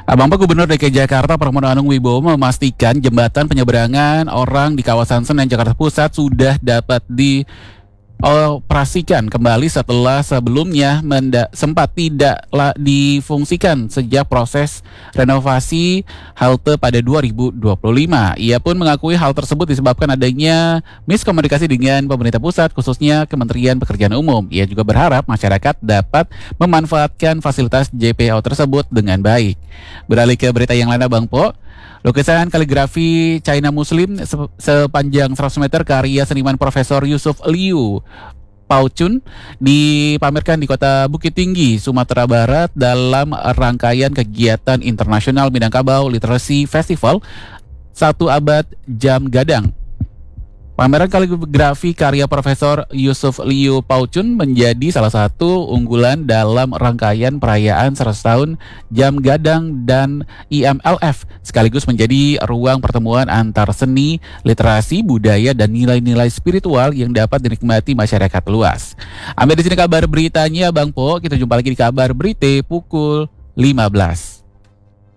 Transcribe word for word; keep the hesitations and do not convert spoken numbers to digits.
Abang Pak Gubernur D K Jakarta Pramono Anung Wibowo memastikan jembatan penyeberangan orang di kawasan Senen Jakarta Pusat sudah dapat di operasikan kembali setelah sebelumnya menda- sempat tidak la- difungsikan sejak proses renovasi halte pada dua ribu dua puluh lima. Ia pun mengakui hal tersebut disebabkan adanya miskomunikasi dengan pemerintah pusat, khususnya Kementerian Pekerjaan Umum. Ia juga berharap masyarakat dapat memanfaatkan fasilitas J P O tersebut dengan baik. Beralih ke berita yang lain, Bang Po. Lukisan kaligrafi China Muslim se- sepanjang seratus meter karya seniman Profesor Yusuf Liu Pauchun dipamerkan di Kota Bukit Tinggi, Sumatera Barat dalam rangkaian kegiatan internasional Minangkabau Literary Festival Satu Abad Jam Gadang. Pameran kaligrafi karya Profesor Yusuf Liu Pauchun menjadi salah satu unggulan dalam rangkaian perayaan seratus tahun Jam Gadang dan I M L F, sekaligus menjadi ruang pertemuan antar seni, literasi, budaya, dan nilai-nilai spiritual yang dapat dinikmati masyarakat luas. Ambil di sini kabar beritanya, Bang Po. Kita jumpa lagi di kabar berita pukul lima belas.